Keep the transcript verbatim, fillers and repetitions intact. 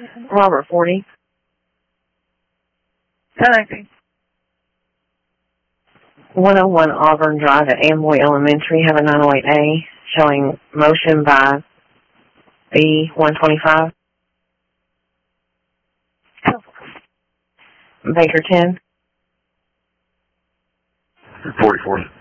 Robert forty. Connecting. one oh one Auburn Drive at Amboy Elementary, have a nine oh eight A showing motion by B one twenty-five. Baker ten. forty-four.